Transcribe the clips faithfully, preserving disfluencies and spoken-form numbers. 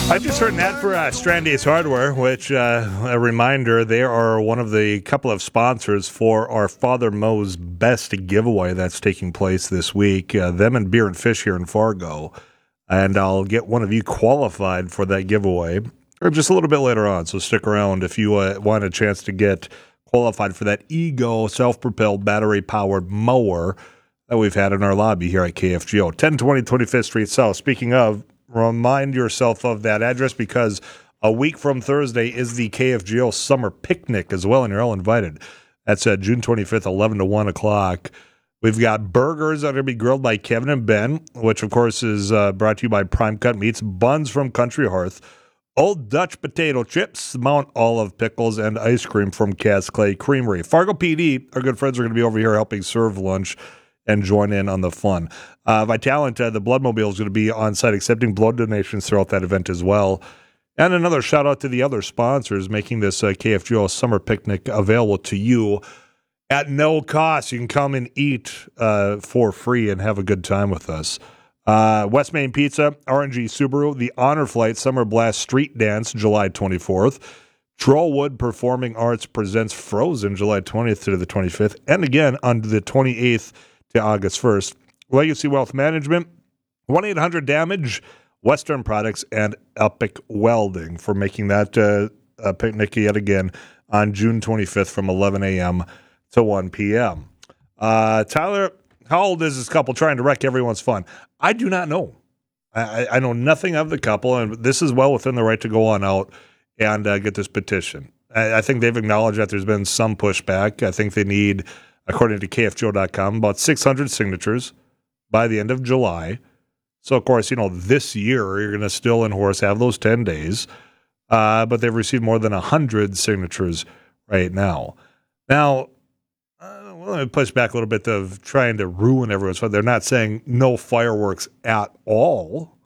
I just heard an ad for uh, Strandy's Hardware, which, uh, a reminder, they are one of the couple of sponsors for our Father Mo's Best giveaway that's taking place this week. Uh, them and Beer and Fish here in Fargo. And I'll get one of you qualified for that giveaway or just a little bit later on. So stick around if you uh, want a chance to get qualified for that Ego self-propelled battery-powered mower that we've had in our lobby here at K F G O. ten twenty twenty-fifth Street South. Speaking of, remind yourself of that address because a week from Thursday is the K F G O Summer Picnic as well, and you're all invited. That's uh, June twenty-fifth, eleven to one o'clock. We've got burgers that are going to be grilled by Kevin and Ben, which, of course, is uh, brought to you by Prime Cut Meats, buns from Country Hearth, Old Dutch potato chips, Mount Olive pickles, and ice cream from Cass Clay Creamery. Fargo P D, our good friends, are going to be over here helping serve lunch and join in on the fun. Uh, Vitalent, uh, the Bloodmobile, is going to be on site accepting blood donations throughout that event as well. And another shout out to the other sponsors making this uh, K F G O Summer Picnic available to you at no cost. You can come and eat uh, for free and have a good time with us. Uh, West Main Pizza, R N G Subaru, the Honor Flight Summer Blast Street Dance, July twenty-fourth. Trollwood Performing Arts presents Frozen, July twentieth to the twenty-fifth. And again, on the twenty-eighth to August first. Legacy Wealth Management, one eight hundred damage, Western Products, and Epic Welding for making that uh, uh, picnic yet again on June twenty-fifth from eleven a.m. to one p.m. Uh, Tyler, how old is this couple trying to wreck everyone's fun? I do not know. I, I know nothing of the couple, and this is well within the right to go on out and uh, get this petition. I, I think they've acknowledged that there's been some pushback. I think they need, according to K F G O dot com, about six hundred signatures by the end of July. So, of course, you know, this year you're going to still in Horace have those ten days, uh, but they've received more than one hundred signatures right now. Now, uh, well, let me push back a little bit of trying to ruin everyone's fun. They're not saying no fireworks at all.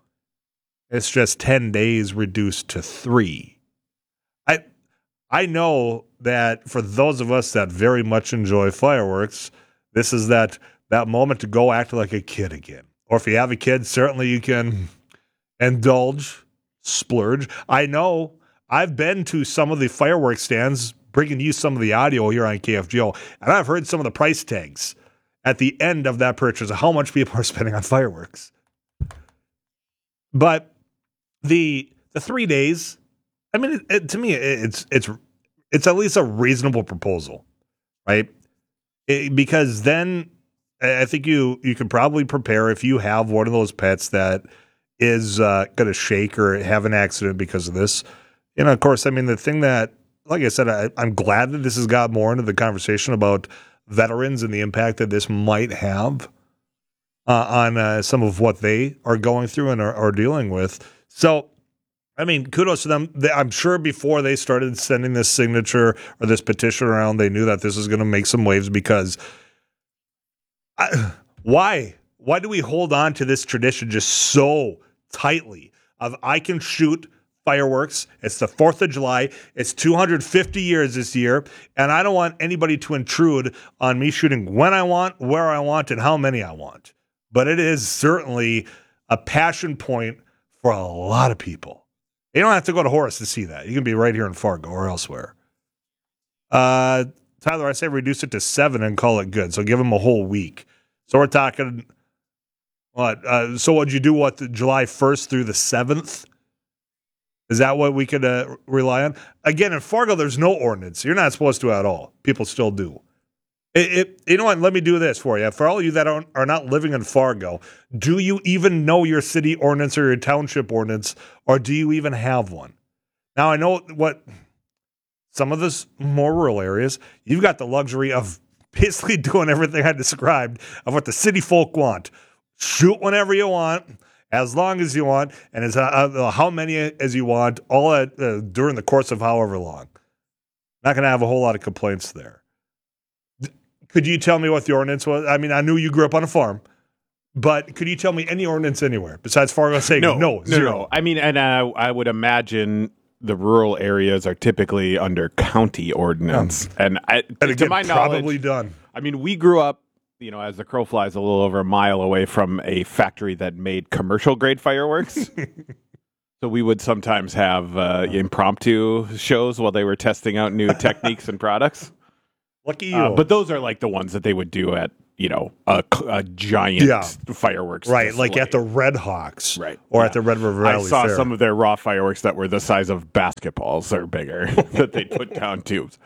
It's just ten days reduced to three. I I know that for those of us that very much enjoy fireworks, this is that that moment to go act like a kid again. Or if you have a kid, certainly you can indulge, splurge. I know I've been to some of the fireworks stands, bringing you some of the audio here on K F G O, and I've heard some of the price tags at the end of that purchase of how much people are spending on fireworks. But the the three days, I mean, it, it, to me, it, it's it's it's at least a reasonable proposal, right? It, because then I think you you can probably prepare if you have one of those pets that is uh, going to shake or have an accident because of this. And of course, I mean, the thing that, like I said, I, I'm glad that this has got more into the conversation about veterans and the impact that this might have uh, on uh, some of what they are going through and are, are dealing with. So, I mean, kudos to them. They, I'm sure before they started sending this signature or this petition around, they knew that this was going to make some waves because I, why? Why do we hold on to this tradition just so tightly of I can shoot fireworks? It's the fourth of July. It's two hundred fifty years this year, and I don't want anybody to intrude on me shooting when I want, where I want, and how many I want. But it is certainly a passion point for a lot of people. You don't have to go to Horace to see that. You can be right here in Fargo or elsewhere. Uh, Tyler, I say reduce it to seven and call it good. So give them a whole week. So we're talking, what? Uh, so what'd you do, what, the July first through the seventh? Is that what we could uh, rely on? Again, in Fargo, there's no ordinance. You're not supposed to at all. People still do. It, it, you know what? Let me do this for you. For all of you that are, are not living in Fargo, do you even know your city ordinance or your township ordinance, or do you even have one? Now, I know what some of the more rural areas, you've got the luxury of basically doing everything I described of what the city folk want. Shoot whenever you want, as long as you want, and as uh, how many as you want, all at, uh, during the course of however long. Not going to have a whole lot of complaints there. Could you tell me what the ordinance was? I mean, I knew you grew up on a farm, but could you tell me any ordinance anywhere besides Fargo saying no, no, zero? No, no. I mean, and I, I would imagine the rural areas are typically under county ordinance, um, and, I, and to my knowledge, probably done. I mean, we grew up, you know, as the crow flies, a little over a mile away from a factory that made commercial grade fireworks. So we would sometimes have uh, impromptu shows while they were testing out new techniques and products. Lucky you. Uh, but those are like the ones that they would do at, you know, a, a giant Yeah. fireworks right, display. like at the Red Hawks. Right. Or Yeah. at the Red River Valley I saw Fair. some of their raw fireworks that were the size of basketballs or bigger that they put down tubes.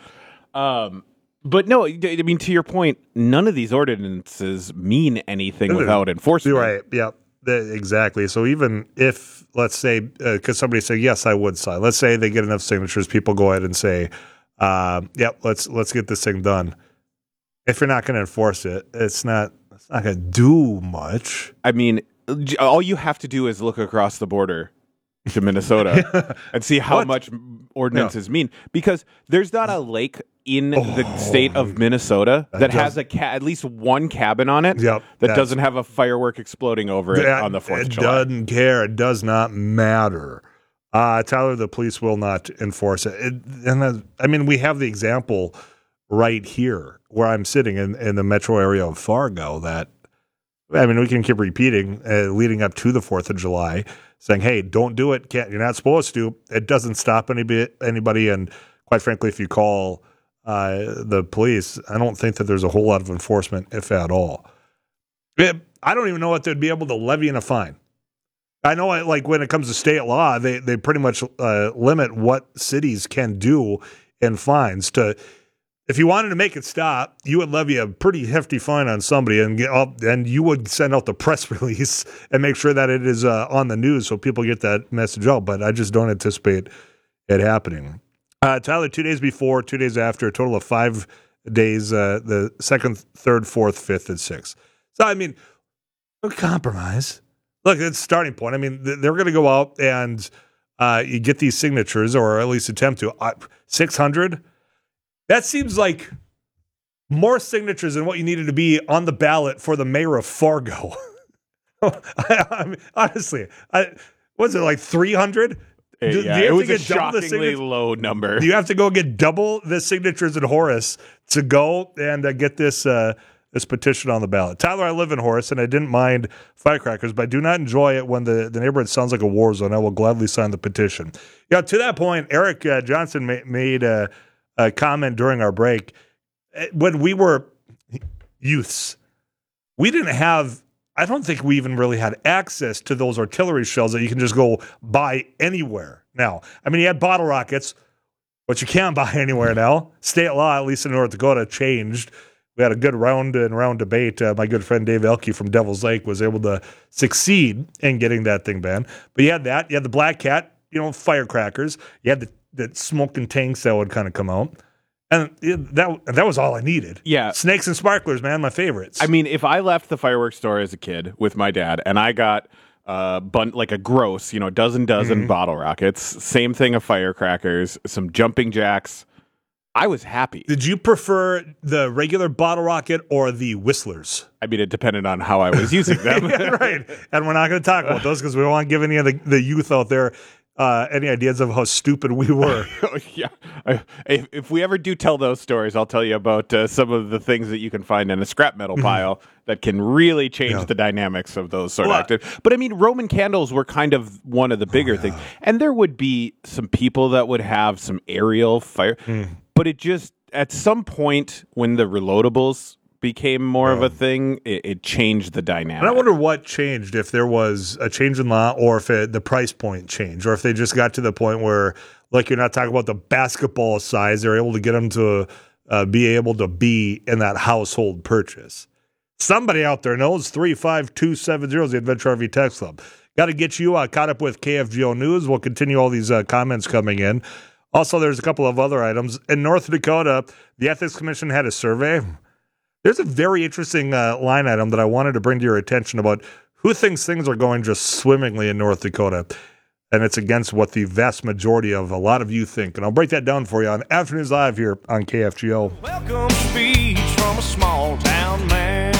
Um, but no, I mean, to your point, none of these ordinances mean anything without enforcement. You're right, yeah. The- exactly. So even if, let's say, because uh, somebody say, yes, I would sign. Let's say they get enough signatures, people go ahead and say, uh, yep, let's let's get this thing done. If you're not going to enforce it, it's not it's not going to do much. I mean, j- all you have to do is look across the border to Minnesota and see how What? much ordinances mean. Because there's not a lake in the state of Minnesota that, That has a ca- at least one cabin on it Yep, that that's- doesn't have a firework exploding over it That- on the fourth it of July. doesn't care. It does not matter. Uh, Tyler, the police will not enforce it. it and the, I mean, we have the example right here where I'm sitting in, in the metro area of Fargo that, I mean, we can keep repeating uh, leading up to the fourth of July saying, hey, don't do it. Can't, you're not supposed to. It doesn't stop anybody. anybody. And quite frankly, if you call uh, the police, I don't think that there's a whole lot of enforcement, if at all. It, I don't even know if they'd be able to levy in a fine. I know, like, when it comes to state law, they, they pretty much uh, limit what cities can do in fines. To, if you wanted to make it stop, you would levy a pretty hefty fine on somebody, and get up, and you would send out the press release and make sure that it is uh, on the news so people get that message out. But I just don't anticipate it happening. Uh, Tyler, two days before, two days after, a total of five days, uh, the second, third, fourth, fifth, and sixth. So, I mean, a compromise. Look, it's a starting point. I mean, they're going to go out and uh, you get these signatures, or at least attempt to. Uh, six hundred? That seems like more signatures than what you needed to be on the ballot for the mayor of Fargo. I, I mean, honestly, I, was it like three hundred? Uh, Do, yeah, do you it have was to a get double the shockingly signatures? low number. Do you have to go get double the signatures in Horace to go and uh, get this uh, this petition on the ballot? Tyler, I live in Horace, and I didn't mind firecrackers, but I do not enjoy it when the, the neighborhood sounds like a war zone. I will gladly sign the petition. Yeah, to that point, Eric uh, Johnson ma- made a, a comment during our break. When we were youths, we didn't have, I don't think we even really had access to those artillery shells that you can just go buy anywhere now. I mean, you had bottle rockets, but you can't buy anywhere now. State law, at least in North Dakota, changed. We had a good round and round debate. Uh, my good friend Dave Elke from Devil's Lake was able to succeed in getting that thing banned. But you had that. You had the Black Cat, you know, firecrackers. You had the, the smoking tanks that would kind of come out. And it, that that was all I needed. Yeah. Snakes and sparklers, man, my favorites. I mean, if I left the fireworks store as a kid with my dad and I got uh, bun- like a gross, you know, dozen dozen Mm-hmm. bottle rockets, same thing of firecrackers, some jumping jacks, I was happy. Did you prefer the regular bottle rocket or the whistlers? I mean, it depended on how I was using them. Yeah, right. And we're not going to talk about those because we don't want to give any of the, the youth out there uh, any ideas of how stupid we were. Yeah. I- If, if we ever do tell those stories, I'll tell you about uh, some of the things that you can find in a scrap metal pile that can really change Yeah. the dynamics of those sort Well, of active. But I mean, Roman candles were kind of one of the bigger things. And there would be some people that would have some aerial fire. But it just, at some point when the reloadables became more of a thing, it, it changed the dynamic. And I wonder what changed, if there was a change in law or if it, the price point changed, or if they just got to the point where, like, you're not talking about the basketball size, they're able to get them to uh, be able to be in that household purchase. Somebody out there knows. Three five two seven zero is the Adventure R V Text Club. Got to get you uh, caught up with K F G O News. We'll continue all these uh, comments coming in. Also, there's a couple of other items. In North Dakota, the Ethics Commission had a survey. There's a very interesting uh, line item that I wanted to bring to your attention about who thinks things are going just swimmingly in North Dakota. And it's against what the vast majority of a lot of you think. And I'll break that down for you on Afternoons Live here on K F G O. Welcome speech from a small town man.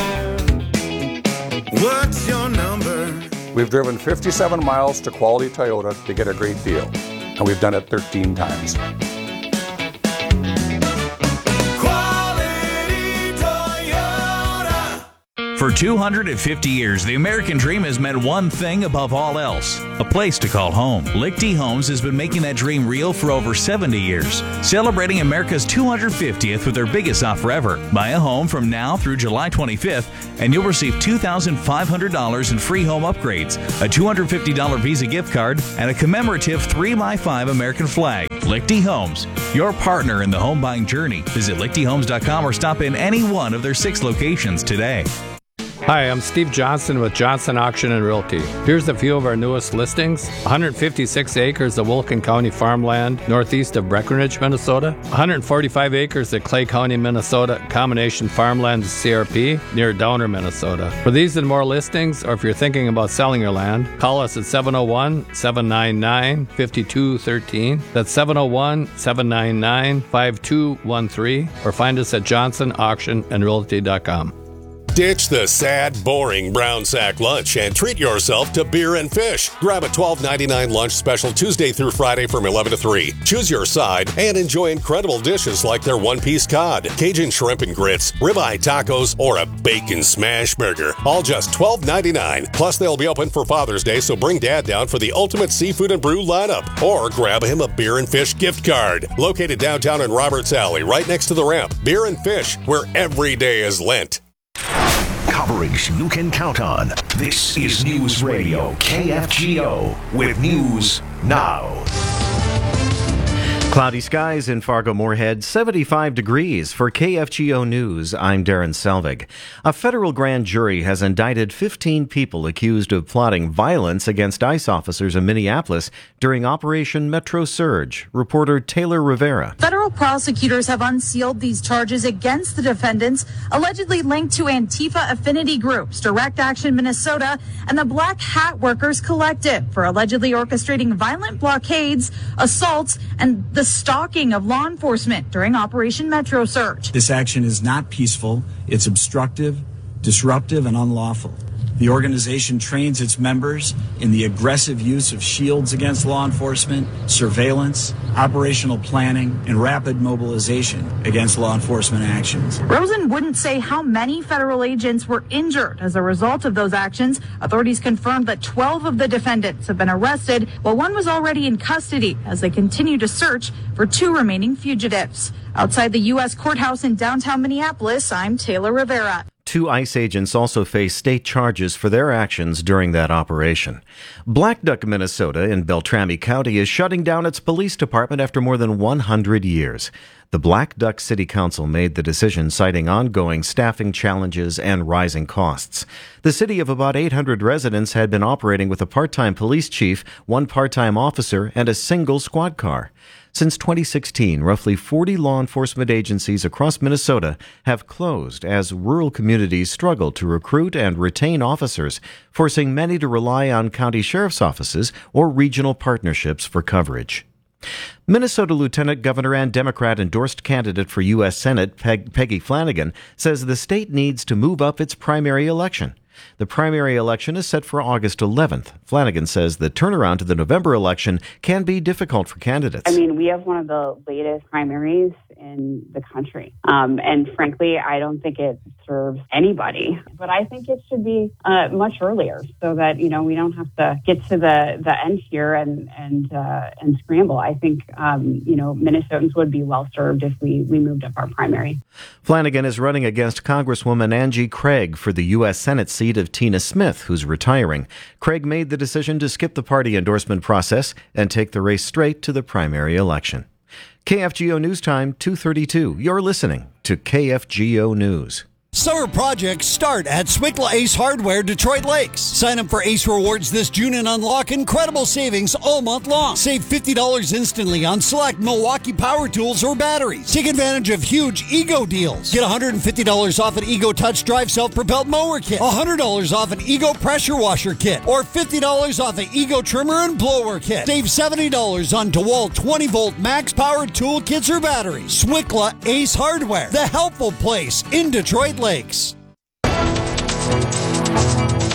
What's your number? We've driven fifty-seven miles to Quality Toyota to get a great deal, and we've done it thirteen times. Quality Toyota. For two hundred fifty years, the American dream has meant one thing above all else: a place to call home. Lichty Homes has been making that dream real for over seventy years, celebrating America's two hundred fiftieth with their biggest offer ever. Buy a home from now through July twenty-fifth, and you'll receive two thousand five hundred dollars in free home upgrades, a two hundred fifty dollars Visa gift card, and a commemorative three by five American flag. Lichty Homes, your partner in the home buying journey. Visit lichty homes dot com or stop in any one of their six locations today. Hi, I'm Steve Johnson with Johnson Auction and Realty. Here's a few of our newest listings. one hundred fifty-six acres of Wilkin County farmland northeast of Breckenridge, Minnesota. one hundred forty-five acres of Clay County, Minnesota, combination farmland C R P near Downer, Minnesota. For these and more listings, or if you're thinking about selling your land, call us at seven oh one, seven nine nine, five two one three. That's seven oh one, seven nine nine, five two one three, or find us at johnson auction and realty dot com. Ditch the sad, boring brown sack lunch and treat yourself to beer and fish. Grab a twelve ninety-nine lunch special Tuesday through Friday from eleven to three. Choose your side and enjoy incredible dishes like their one-piece cod, Cajun shrimp and grits, ribeye tacos, or a bacon smash burger. All just twelve ninety-nine. Plus, they'll be open for Father's Day, so bring Dad down for the ultimate seafood and brew lineup. Or grab him a beer and fish gift card. Located downtown in Roberts Alley, right next to the ramp. Beer and Fish, where every day is Lent. Coverage you can count on. This is News Radio K F G O with News Now. Cloudy skies in Fargo-Moorhead, seventy-five degrees. For K F G O News, I'm Darren Selvig. A federal grand jury has indicted fifteen people accused of plotting violence against ICE officers in Minneapolis during Operation Metro Surge. Reporter Taylor Rivera. Federal prosecutors have unsealed these charges against the defendants, allegedly linked to Antifa affinity groups, Direct Action Minnesota, and the Black Hat Workers Collective for allegedly orchestrating violent blockades, assaults, and the stalking of law enforcement during Operation Metro Surge. This action is not peaceful. It's obstructive, disruptive, and unlawful. The organization trains its members in the aggressive use of shields against law enforcement, surveillance, operational planning, and rapid mobilization against law enforcement actions. Rosen wouldn't say how many federal agents were injured as a result of those actions. Authorities confirmed that twelve of the defendants have been arrested, while one was already in custody as they continue to search for two remaining fugitives. Outside the U S courthouse in downtown Minneapolis, I'm Taylor Rivera. Two ICE agents also face state charges for their actions during that operation. Black Duck, Minnesota, in Beltrami County, is shutting down its police department after more than one hundred years. The Black Duck City Council made the decision citing ongoing staffing challenges and rising costs. The city of about eight hundred residents had been operating with a part-time police chief, one part-time officer, and a single squad car. Since twenty sixteen, roughly forty law enforcement agencies across Minnesota have closed as rural communities struggle to recruit and retain officers, forcing many to rely on county sheriff's offices or regional partnerships for coverage. Minnesota Lieutenant Governor and Democrat-endorsed candidate for U S Senate Peg- Peggy Flanagan says the state needs to move up its primary election. The primary election is set for August eleventh. Flanagan says the turnaround to the November election can be difficult for candidates. I mean, we have one of the latest primaries in the country. Um, and frankly, I don't think it serves anybody. But I think it should be uh, much earlier so that, you know, we don't have to get to the, the end here and and uh, and scramble. I think, um, you know, Minnesotans would be well served if we, we moved up our primary. Flanagan is running against Congresswoman Angie Craig for the U S Senate seat of Tina Smith, who's retiring. Craig made the decision to skip the party endorsement process and take the race straight to the primary election. K F G O News Time, two thirty-two. You're listening to K F G O News. Summer projects start at Swickla Ace Hardware, Detroit Lakes. Sign up for Ace Rewards this June and unlock incredible savings all month long. Save fifty dollars instantly on select Milwaukee power tools or batteries. Take advantage of huge Ego deals. Get one hundred fifty dollars off an Ego Touch Drive Self-Propelled Mower Kit, one hundred dollars off an Ego Pressure Washer Kit, or fifty dollars off an Ego Trimmer and Blower Kit. Save seventy dollars on DeWalt twenty volt max powered tool kits or batteries. Swickla Ace Hardware, the helpful place in Detroit Lakes.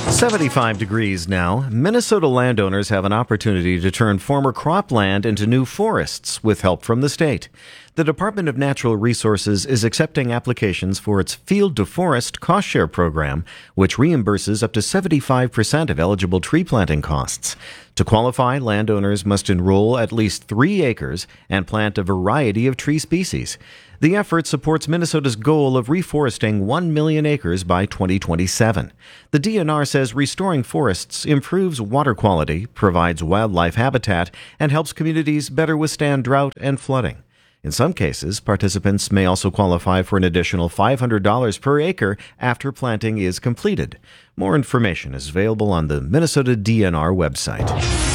seventy-five degrees now. Minnesota landowners have an opportunity to turn former cropland into new forests with help from the state. The Department of Natural Resources is accepting applications for its Field to Forest cost share program, which reimburses up to seventy-five percent of eligible tree planting costs. To qualify, landowners must enroll at least three acres and plant a variety of tree species. The effort supports Minnesota's goal of reforesting one million acres by twenty twenty-seven. The D N R says restoring forests improves water quality, provides wildlife habitat, and helps communities better withstand drought and flooding. In some cases, participants may also qualify for an additional five hundred dollars per acre after planting is completed. More information is available on the Minnesota D N R website.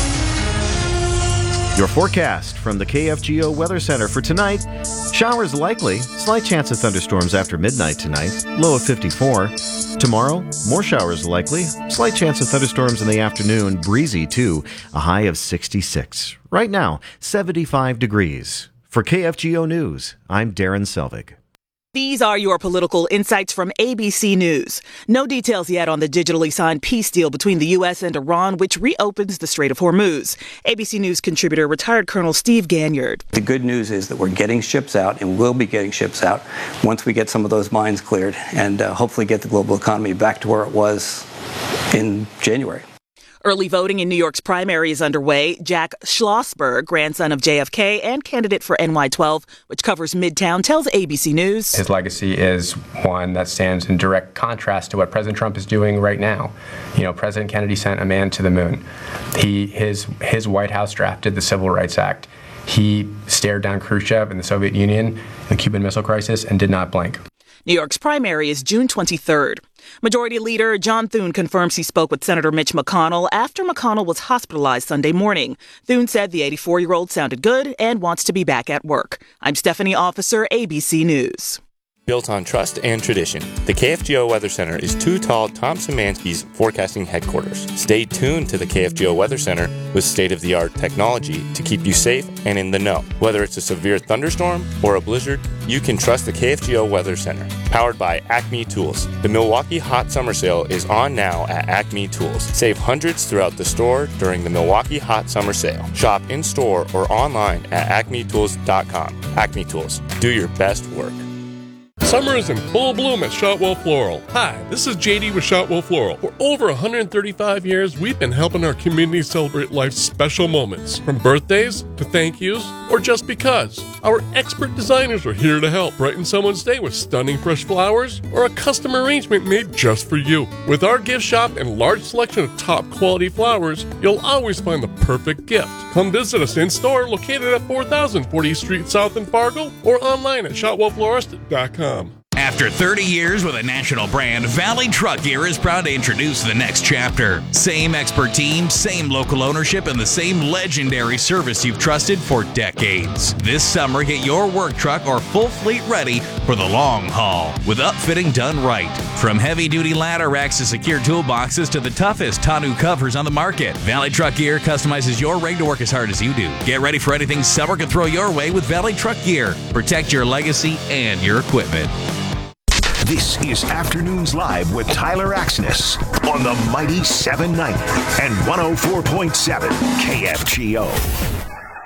Your forecast from the K F G O Weather Center for tonight. Showers likely. Slight chance of thunderstorms after midnight tonight. Low of fifty-four. Tomorrow, more showers likely. Slight chance of thunderstorms in the afternoon. Breezy too. A high of sixty-six. Right now, seventy-five degrees. For K F G O News, I'm Darren Selvig. These are your political insights from A B C News. No details yet on the digitally signed peace deal between the U S and Iran, which reopens the Strait of Hormuz. A B C News contributor retired Colonel Steve Ganyard. The good news is that we're getting ships out and will be getting ships out once we get some of those mines cleared and uh, hopefully get the global economy back to where it was in January. Early voting in New York's primary is underway. Jack Schlossberg, grandson of J F K and candidate for N Y twelve, which covers Midtown, tells A B C News. His legacy is one that stands in direct contrast to what President Trump is doing right now. You know, President Kennedy sent a man to the moon. He, his, his White House drafted the Civil Rights Act. He stared down Khrushchev and the Soviet Union, the Cuban Missile Crisis, and did not blink. New York's primary is June twenty-third. Majority Leader John Thune confirms he spoke with Senator Mitch McConnell after McConnell was hospitalized Sunday morning. Thune said the eighty-four-year-old sounded good and wants to be back at work. I'm Stephanie Officer, A B C News. Built on trust and tradition, the K F G O Weather Center is too tall Tom Szymanski's forecasting headquarters. Stay tuned to the K F G O Weather Center with state-of-the-art technology to keep you safe and in the know. Whether it's a severe thunderstorm or a blizzard, you can trust the K F G O Weather Center. Powered by Acme Tools. The Milwaukee Hot Summer Sale is on now at Acme Tools. Save hundreds throughout the store during the Milwaukee Hot Summer Sale. Shop in-store or online at acme tools dot com. Acme Tools. Do your best work. Summer is in full bloom at Shotwell Floral. Hi, this is J D with Shotwell Floral. For over one hundred thirty-five years, we've been helping our community celebrate life's special moments. From birthdays to thank yous or just because. Our expert designers are here to help brighten someone's day with stunning fresh flowers or a custom arrangement made just for you. With our gift shop and large selection of top quality flowers, you'll always find the perfect gift. Come visit us in store located at four thousand fortieth Street South in Fargo or online at shotwell florist dot com. After thirty years with a national brand, Valley Truck Gear is proud to introduce the next chapter. Same expert team, same local ownership, and the same legendary service you've trusted for decades. This summer, get your work truck or full fleet ready for the long haul with upfitting done right. From heavy-duty ladder racks to secure toolboxes to the toughest tonneau covers on the market, Valley Truck Gear customizes your rig to work as hard as you do. Get ready for anything summer can throw your way with Valley Truck Gear. Protect your legacy and your equipment. This is Afternoons Live with Tyler Axness on the Mighty seven ninety and one oh four point seven K F G O.